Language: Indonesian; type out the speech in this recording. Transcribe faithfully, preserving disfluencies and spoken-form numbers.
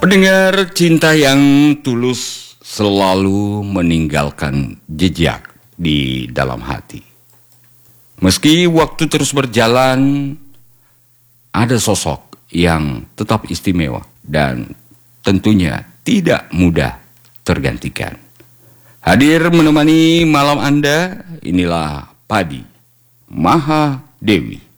Pendengar cinta yang tulus selalu meninggalkan jejak di dalam hati. Meski waktu terus berjalan, ada sosok yang tetap istimewa dan tentunya tidak mudah tergantikan. Hadir menemani malam Anda, inilah Padi Maha Dewi.